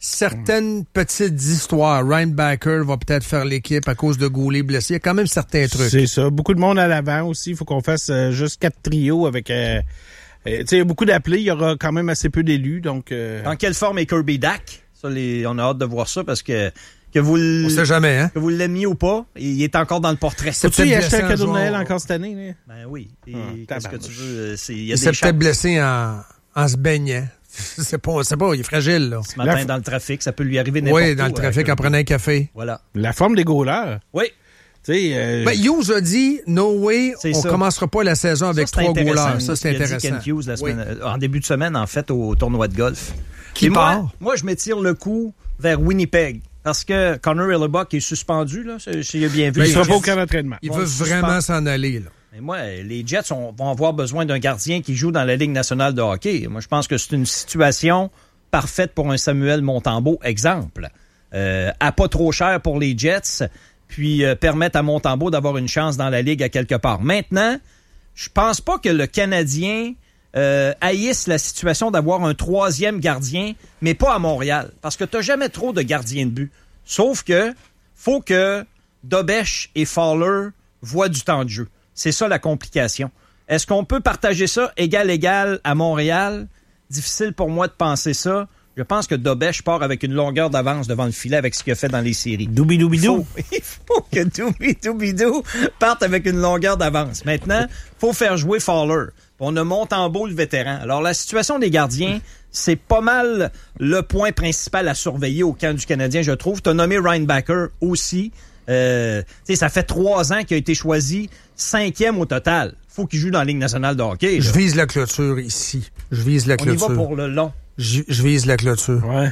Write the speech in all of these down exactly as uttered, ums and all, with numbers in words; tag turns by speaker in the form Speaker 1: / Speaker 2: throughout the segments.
Speaker 1: certaines mm. petites histoires. Ryan Backer va peut-être faire l'équipe à cause de Goulet blessé. Il y a quand même certains trucs.
Speaker 2: C'est ça. Beaucoup de monde à l'avant aussi. Il faut qu'on fasse euh, juste quatre trios avec... Euh, euh, tu sais, il y a beaucoup d'appelés. Il y aura quand même assez peu d'élus. Donc, euh...
Speaker 3: Dans quelle forme est Kirby Dack? Ça, les, on a hâte de voir ça parce que... Que vous
Speaker 1: on sait jamais, hein?
Speaker 3: Que vous l'aimiez ou pas, il est encore dans le portrait.
Speaker 2: C'est peut-être il a acheté un cadeau de Noël encore cette année. Là?
Speaker 3: Ben oui. Et hum, qu'est-ce que tu veux? C'est, il y
Speaker 1: il
Speaker 3: a
Speaker 1: s'est
Speaker 3: des
Speaker 1: peut-être blessé en, en se baignant. C'est pas, c'est pas, il est fragile, là.
Speaker 3: Ce matin,
Speaker 2: La...
Speaker 3: dans le trafic, ça peut lui arriver n'importe où.
Speaker 1: Oui, dans le trafic, en prenant un café.
Speaker 3: Voilà.
Speaker 2: La forme des goalers.
Speaker 3: Oui.
Speaker 2: Tu sais... Euh...
Speaker 1: Ben, Hughes a dit, no way, c'est on ça. commencera pas la saison avec ça, trois goalers. Ça, c'est intéressant.
Speaker 3: Ken Hughes, la semaine,
Speaker 1: oui.
Speaker 3: en début de semaine, en fait, au tournoi de golf.
Speaker 1: Qui
Speaker 3: Et
Speaker 1: part?
Speaker 3: Moi, moi, je m'étire le coup vers Winnipeg. Parce que Connor Hellebuyck est suspendu, là, si j'ai bien vu.
Speaker 2: Mais il ne sera pas aucun entraînement.
Speaker 1: Il veut vraiment s'en aller, là.
Speaker 3: Et moi, les Jets ont, vont avoir besoin d'un gardien qui joue dans la Ligue nationale de hockey. Moi, je pense que c'est une situation parfaite pour un Samuel Montembeault, exemple. Euh, à pas trop cher pour les Jets, puis euh, permettre à Montembeault d'avoir une chance dans la Ligue à quelque part. Maintenant, je pense pas que le Canadien... Euh, haïssent la situation d'avoir un troisième gardien, mais pas à Montréal. Parce que t'as jamais trop de gardiens de but. Sauf que faut que Dobèche et Fowler voient du temps de jeu. C'est ça la complication. Est-ce qu'on peut partager ça égal-égal à Montréal? Difficile pour moi de penser ça. Je pense que Dobèche part avec une longueur d'avance devant le filet avec ce qu'il a fait dans les séries.
Speaker 2: Doubi-doubi-dou.
Speaker 3: Il faut, il faut que Doubi-doubi-dou parte avec une longueur d'avance. Maintenant, faut faire jouer Fowler. On a Montembeault, le vétéran. Alors, la situation des gardiens, c'est pas mal le point principal à surveiller au camp du Canadien, je trouve. Tu as nommé Ryan Backer aussi. Euh, ça fait trois ans qu'il a été choisi cinquième au total. Faut qu'il joue dans la Ligue nationale de hockey. Là.
Speaker 1: Je vise la clôture ici. Je vise la clôture.
Speaker 3: On y va pour le long.
Speaker 1: Je, je vise la clôture.
Speaker 2: Ouais.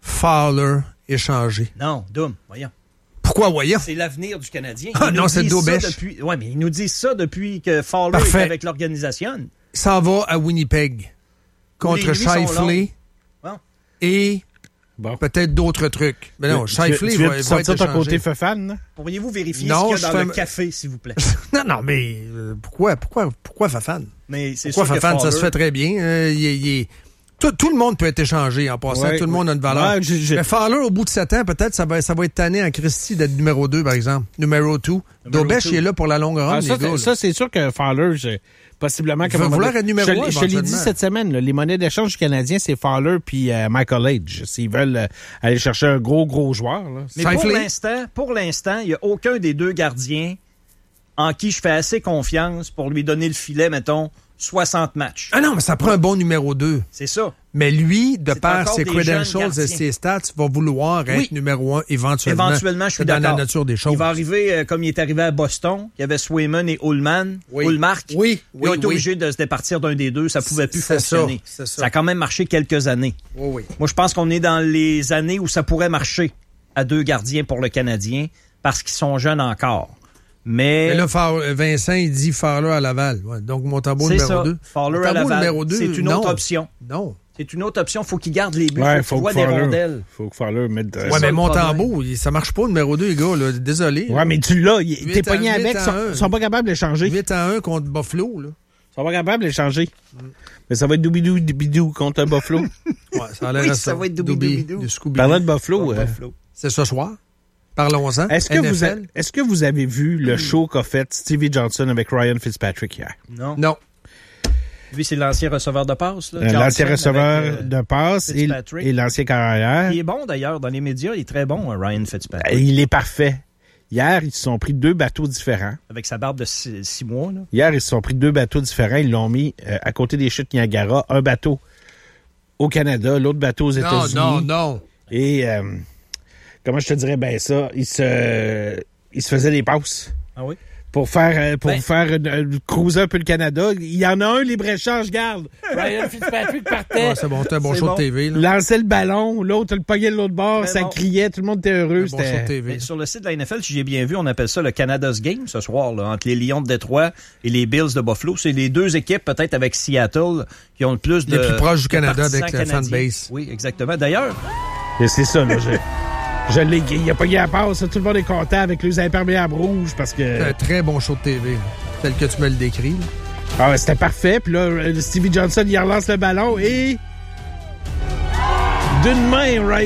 Speaker 1: Fowler échangé.
Speaker 3: Non, Dom, voyons.
Speaker 1: Pourquoi, voyons?
Speaker 3: C'est l'avenir du Canadien.
Speaker 1: Ah non, c'est Dobèche.
Speaker 3: Depuis... Oui, mais ils nous disent ça depuis que Fowler
Speaker 1: Parfait.
Speaker 3: est avec l'organisation.
Speaker 1: Il s'en va à Winnipeg contre Scheifele
Speaker 3: bon.
Speaker 1: et
Speaker 2: bon.
Speaker 1: peut-être d'autres trucs. Mais non, Scheifele
Speaker 2: tu, tu
Speaker 1: va,
Speaker 2: va,
Speaker 1: va être
Speaker 2: ton
Speaker 1: échangé.
Speaker 2: côté Fafan?
Speaker 3: Pourriez-vous vérifier
Speaker 1: non,
Speaker 3: ce qu'il y a dans
Speaker 1: fais...
Speaker 3: le café, s'il vous plaît?
Speaker 1: non, non, mais euh, pourquoi, pourquoi, pourquoi Fafan?
Speaker 3: Mais c'est
Speaker 1: pourquoi
Speaker 3: sûr
Speaker 1: Fafan?
Speaker 3: que Fowler...
Speaker 1: Ça se fait très bien. Euh, il, il, tout, tout le monde peut être échangé en passant.
Speaker 2: Ouais,
Speaker 1: tout le
Speaker 2: ouais.
Speaker 1: monde a une valeur.
Speaker 2: Ouais, j'ai, j'ai...
Speaker 1: Mais Fowler, au bout de sept ans, peut-être, ça va, ça va être tanné en Christie d'être numéro deux, par exemple. Numéro deux. Dobèche, il est là pour la longue run,
Speaker 2: ah,
Speaker 1: les
Speaker 2: ça,
Speaker 1: gars.
Speaker 2: Ça, c'est sûr que Fowler, j'ai... possiblement...
Speaker 1: Il va vouloir être numéro
Speaker 2: je,
Speaker 1: un,
Speaker 2: je te l'ai dit cette semaine, là, les monnaies d'échange du Canadien, c'est Fowler puis euh, Michael Age. S'ils veulent euh, aller chercher un gros, gros joueur. Là.
Speaker 3: Mais pour l'instant, pour l'instant, il n'y a aucun des deux gardiens en qui je fais assez confiance pour lui donner le filet, mettons, soixante matchs.
Speaker 1: Ah non, mais ça prend un bon numéro deux.
Speaker 3: C'est ça.
Speaker 1: Mais lui, de
Speaker 3: c'est
Speaker 1: par ses credentials et ses stats, va vouloir être
Speaker 3: oui.
Speaker 1: numéro un éventuellement.
Speaker 3: Éventuellement, je suis
Speaker 1: dans
Speaker 3: d'accord.
Speaker 1: la nature des choses.
Speaker 3: Il va arriver euh, comme il est arrivé à Boston. Il y avait Swayman et Ullman.
Speaker 1: Oui.
Speaker 3: Ullmark.
Speaker 1: Oui.
Speaker 3: Ils
Speaker 1: oui,
Speaker 3: ont été
Speaker 1: oui.
Speaker 3: obligés de se départir d'un des deux. Ça pouvait plus
Speaker 1: c'est
Speaker 3: fonctionner.
Speaker 1: Ça, ça.
Speaker 3: ça a quand même marché quelques années.
Speaker 1: Oui, oui.
Speaker 3: Moi, je pense qu'on est dans les années où ça pourrait marcher à deux gardiens pour le Canadien parce qu'ils sont jeunes encore. Mais,
Speaker 1: Mais là, Vincent, il dit Fowler à Laval. Ouais, donc, Montembeault numéro deux.
Speaker 3: Fowler à Laval, numéro deux, c'est une
Speaker 1: non.
Speaker 3: autre option.
Speaker 1: Non.
Speaker 3: C'est une autre option. Il faut qu'il garde les buts.
Speaker 2: Ouais,
Speaker 3: faut
Speaker 2: faut
Speaker 3: qu'il voit
Speaker 2: que
Speaker 3: des rondelles.
Speaker 2: Faut que Fowler mette...
Speaker 1: Ouais, ouais mais Montembeault, ça marche pas, le numéro deux, les gars. Là. Désolé.
Speaker 2: Ouais, mais tu l'as. T'es pogné avec. Ils sont, sont pas capables de l'échanger.
Speaker 1: huit à un contre Buffalo. Là.
Speaker 2: Ils sont pas capables de l'échanger. Mm. Mais ça va être doubidou bidou contre Buffalo.
Speaker 1: Ouais, ça a l'air
Speaker 3: oui,
Speaker 1: à
Speaker 3: ça. ça va être doubidou bidou.
Speaker 2: Parlant de Buffalo. Euh,
Speaker 3: Buffalo.
Speaker 1: C'est ce soir. Parlons-en.
Speaker 2: Est-ce que, vous a, est-ce que vous avez vu le show qu'a fait Stevie Johnson avec Ryan Fitzpatrick hier?
Speaker 3: Non.
Speaker 1: Non.
Speaker 3: Lui, c'est l'ancien receveur de passe. Là,
Speaker 2: euh, l'ancien receveur avec, euh, de passe et, et l'ancien carrière.
Speaker 3: Il est bon, d'ailleurs. Dans les médias, il est très bon, Ryan Fitzpatrick.
Speaker 2: Il est parfait. Hier, ils se sont pris deux bateaux différents.
Speaker 3: Avec sa barbe de six, six mois. Là.
Speaker 2: Hier, ils se sont pris deux bateaux différents. Ils l'ont mis euh, à côté des chutes Niagara. Un bateau au Canada, l'autre bateau aux États-Unis.
Speaker 1: Non, non, non.
Speaker 2: Et... Euh, comment je te dirais bien ça? Il se, il se faisait des passes.
Speaker 3: Ah oui?
Speaker 2: Pour faire, pour ben, faire euh, cruiser un peu le Canada. Il y en a un, libre-échange, garde. Ryan Fitzpatrick partait.
Speaker 1: Ouais, c'est bon, c'était un bon show bon. de T V. Là.
Speaker 2: Lançait le ballon, l'autre le pognait de l'autre bord, ben ça bon. criait, tout le monde était heureux.
Speaker 1: Bon show de T V.
Speaker 3: Sur le site de la N F L, si j'ai bien vu, on appelle ça le Canada's Game ce soir, là, entre les Lions de Détroit et les Bills de Buffalo. C'est les deux équipes, peut-être avec Seattle, qui ont le plus de...
Speaker 1: Les plus proches du Canada avec la fanbase.
Speaker 3: Oui, exactement. D'ailleurs...
Speaker 2: Et c'est ça, là, j'ai... Je l'ai, il a pas à passe, tout le monde est content avec les imperméables rouges parce que...
Speaker 1: C'est un très bon show de T V, là, tel que tu me le décris. Là.
Speaker 2: Ah ouais, c'était parfait. Puis là, Stevie Johnson, il relance le ballon et... D'une main, Ryan